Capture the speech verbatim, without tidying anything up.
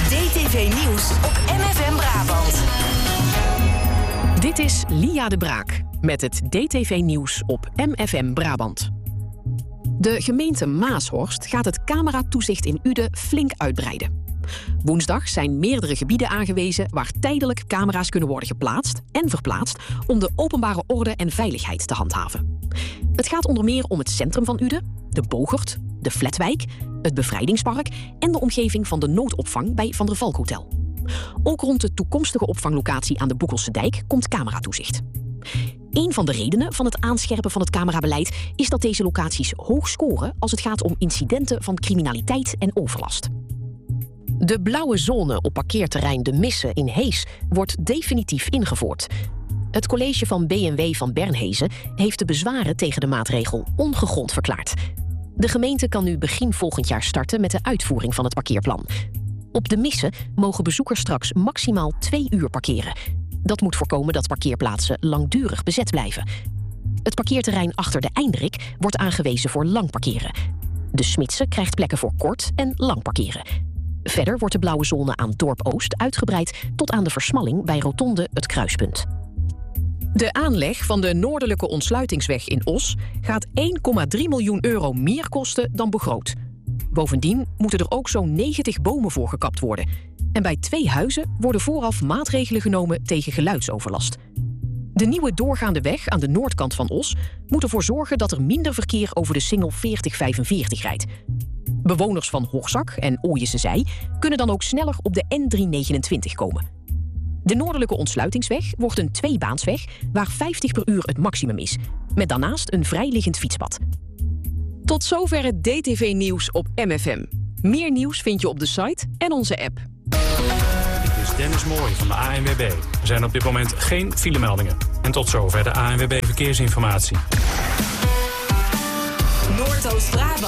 D T V Nieuws op M F M Brabant. Dit is Lia de Braak met het D T V Nieuws op M F M Brabant. De gemeente Maashorst gaat het cameratoezicht in Uden flink uitbreiden. Woensdag zijn meerdere gebieden aangewezen waar tijdelijk camera's kunnen worden geplaatst en verplaatst om de openbare orde en veiligheid te handhaven. Het gaat onder meer om het centrum van Uden, de Bogert, de Flatwijk, het Bevrijdingspark en de omgeving van de noodopvang bij Van der Valk Hotel. Ook rond de toekomstige opvanglocatie aan de Boekelse Dijk komt cameratoezicht. Een van de redenen van het aanscherpen van het camerabeleid is dat deze locaties hoog scoren als het gaat om incidenten van criminaliteit en overlast. De blauwe zone op parkeerterrein De Misse in Hees wordt definitief ingevoerd. Het college van B en W van Bernhezen heeft de bezwaren tegen de maatregel ongegrond verklaard. De gemeente kan nu begin volgend jaar starten met de uitvoering van het parkeerplan. Op De Misse mogen bezoekers straks maximaal twee uur parkeren. Dat moet voorkomen dat parkeerplaatsen langdurig bezet blijven. Het parkeerterrein achter de Eindrik wordt aangewezen voor lang parkeren. De Smitse krijgt plekken voor kort en lang parkeren. Verder wordt de blauwe zone aan Dorp Oost uitgebreid tot aan de versmalling bij Rotonde Het Kruispunt. De aanleg van de noordelijke ontsluitingsweg in Os gaat één komma drie miljoen euro meer kosten dan begroot. Bovendien moeten er ook zo'n negentig bomen voor gekapt worden. En bij twee huizen worden vooraf maatregelen genomen tegen geluidsoverlast. De nieuwe doorgaande weg aan de noordkant van Os moet ervoor zorgen dat er minder verkeer over de singel veertig vijfenveertig rijdt. Bewoners van Hoogzak en Ooijessezij kunnen dan ook sneller op de N driehonderdnegenentwintig komen. De noordelijke ontsluitingsweg wordt een tweebaansweg waar vijftig per uur het maximum is, met daarnaast een vrijliggend fietspad. Tot zover het D T V-nieuws op M F M. Meer nieuws vind je op de site en onze app. Dit is Dennis Mooij van de A N W B. Er zijn op dit moment geen filemeldingen. En tot zover de A N W B Verkeersinformatie. Noordoost-Brabant.